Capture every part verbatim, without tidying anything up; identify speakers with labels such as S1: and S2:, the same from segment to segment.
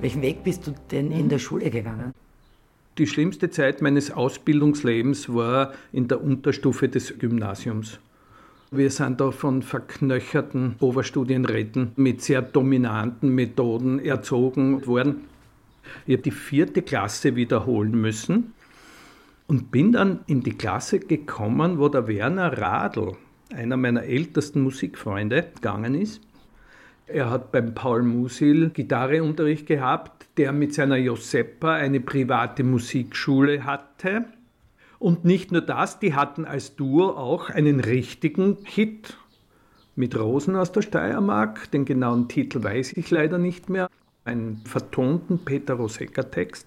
S1: Welchen Weg bist du denn in der Schule gegangen?
S2: Die schlimmste Zeit meines Ausbildungslebens war in der Unterstufe des Gymnasiums. Wir sind da von verknöcherten Oberstudienräten mit sehr dominanten Methoden erzogen worden. Ich habe die vierte Klasse wiederholen müssen und bin dann in die Klasse gekommen, wo der Werner Radl, einer meiner ältesten Musikfreunde, gegangen ist. Er hat beim Paul Musil Gitarreunterricht gehabt, der mit seiner Joseppa eine private Musikschule hatte. Und nicht nur das, die hatten als Duo auch einen richtigen Hit mit Rosen aus der Steiermark. Den genauen Titel weiß ich leider nicht mehr. Einen vertonten Peter Rosegger-Text.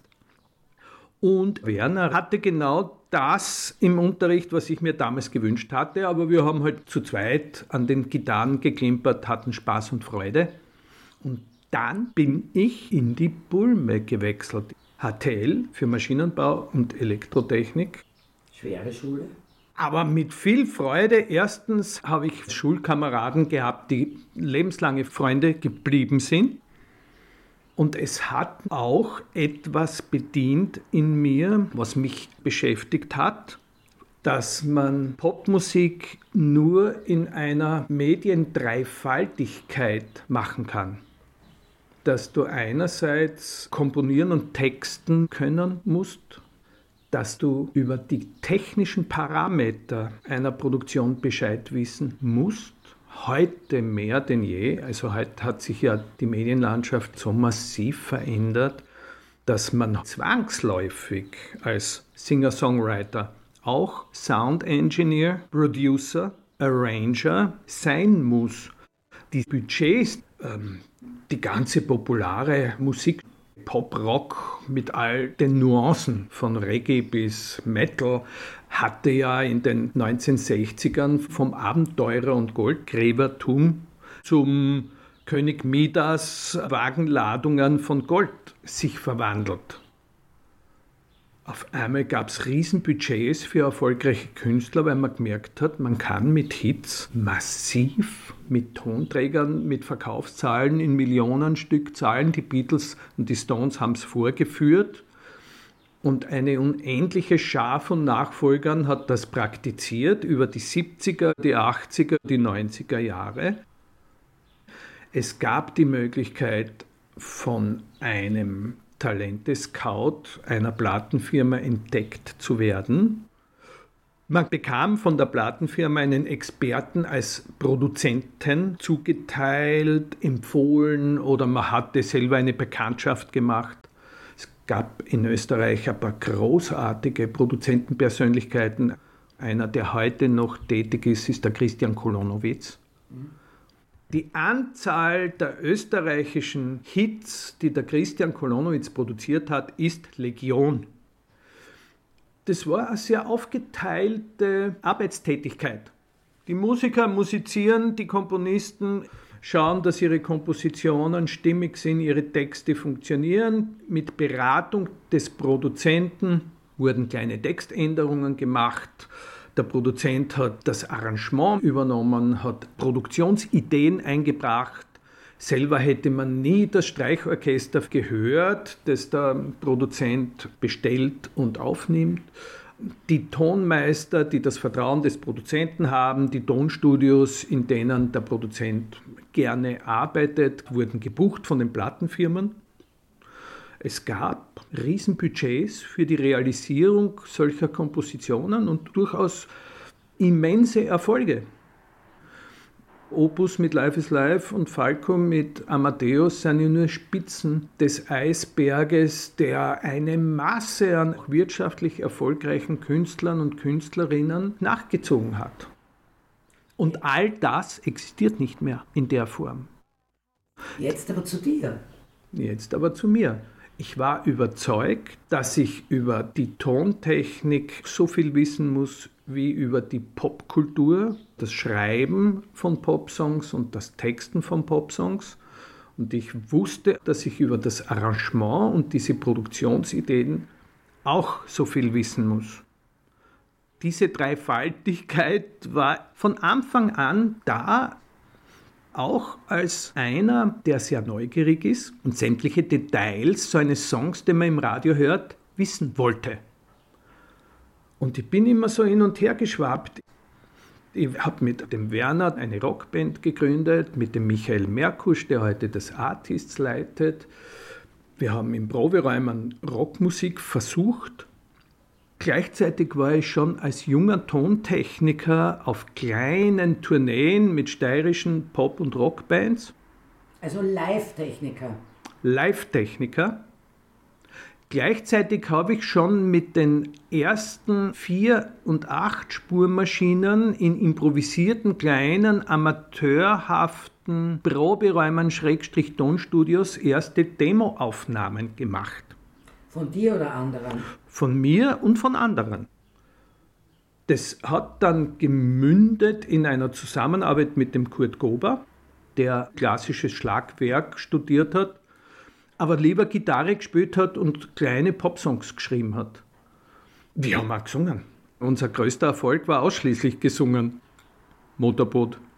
S2: Und Werner hatte genau das im Unterricht, was ich mir damals gewünscht hatte. Aber wir haben halt zu zweit an den Gitarren geklimpert, hatten Spaß und Freude. Und dann bin ich in die Bulme gewechselt. H T L für Maschinenbau und Elektrotechnik.
S1: Schwere Schule?
S2: Aber mit viel Freude. Erstens habe ich Schulkameraden gehabt, die lebenslange Freunde geblieben sind. Und es hat auch etwas bedient in mir, was mich beschäftigt hat, dass man Popmusik nur in einer Mediendreifaltigkeit machen kann. Dass du einerseits komponieren und texten können musst, dass du über die technischen Parameter einer Produktion Bescheid wissen musst. Heute mehr denn je, also heute hat sich ja die Medienlandschaft so massiv verändert, dass man zwangsläufig als Singer-Songwriter auch Sound Engineer, Producer, Arranger sein muss. Die Budgets, ähm, die ganze populare Musik, Pop-Rock mit all den Nuancen von Reggae bis Metal hatte ja in den neunzehnhundertsechzigern vom Abenteurer- und Goldgräbertum zum König Midas Wagenladungen von Gold sich verwandelt. Auf einmal gab es Riesenbudgets für erfolgreiche Künstler, weil man gemerkt hat, man kann mit Hits massiv, mit Tonträgern, mit Verkaufszahlen in Millionenstückzahlen, die Beatles und die Stones haben es vorgeführt und eine unendliche Schar von Nachfolgern hat das praktiziert über die siebziger, die achtziger, die neunziger Jahre. Es gab die Möglichkeit von einem Talente-Scout einer Plattenfirma entdeckt zu werden. Man bekam von der Plattenfirma einen Experten als Produzenten zugeteilt, empfohlen oder man hatte selber eine Bekanntschaft gemacht. Es gab in Österreich ein paar großartige Produzentenpersönlichkeiten. Einer, der heute noch tätig ist, ist der Christian Kolonowitz. Die Anzahl der österreichischen Hits, die der Christian Kolonowitz produziert hat, ist Legion. Das war eine sehr aufgeteilte Arbeitstätigkeit. Die Musiker musizieren, die Komponisten schauen, dass ihre Kompositionen stimmig sind, ihre Texte funktionieren. Mit Beratung des Produzenten wurden kleine Textänderungen gemacht. Der Produzent hat das Arrangement übernommen, hat Produktionsideen eingebracht. Selber hätte man nie das Streichorchester gehört, das der Produzent bestellt und aufnimmt. Die Tonmeister, die das Vertrauen des Produzenten haben, die Tonstudios, in denen der Produzent gerne arbeitet, wurden gebucht von den Plattenfirmen. Es gab Riesenbudgets für die Realisierung solcher Kompositionen und durchaus immense Erfolge. Opus mit Life is Life und Falco mit Amadeus sind ja nur Spitzen des Eisberges, der eine Masse an wirtschaftlich erfolgreichen Künstlern und Künstlerinnen nachgezogen hat. Und all das existiert nicht mehr in der Form.
S1: Jetzt aber zu dir.
S2: Jetzt aber zu mir. Ich war überzeugt, dass ich über die Tontechnik so viel wissen muss wie über die Popkultur, das Schreiben von Popsongs und das Texten von Popsongs. Und ich wusste, dass ich über das Arrangement und diese Produktionsideen auch so viel wissen muss. Diese Dreifaltigkeit war von Anfang an da. auch als einer, der sehr neugierig ist und sämtliche Details so eines Songs, den man im Radio hört, wissen wollte. Und ich bin immer so hin und her geschwappt. Ich habe mit dem Werner eine Rockband gegründet, mit dem Michael Merkusch, der heute das Artists leitet. Wir haben im Proberäumen Rockmusik versucht. Gleichzeitig war ich schon als junger Tontechniker auf kleinen Tourneen mit steirischen Pop- und Rockbands.
S1: Also Live-Techniker.
S2: Live-Techniker. Gleichzeitig habe ich schon mit den ersten vier- und acht Spurmaschinen in improvisierten, kleinen, amateurhaften Proberäumen Schrägstrich Tonstudios erste Demoaufnahmen gemacht.
S1: Von dir oder anderen?
S2: Von mir und von anderen. Das hat dann gemündet in einer Zusammenarbeit mit dem Kurt Gober, der klassisches Schlagwerk studiert hat, aber lieber Gitarre gespielt hat und kleine Popsongs geschrieben hat. Wir haben auch gesungen. Unser größter Erfolg war ausschließlich gesungen. Motorboot.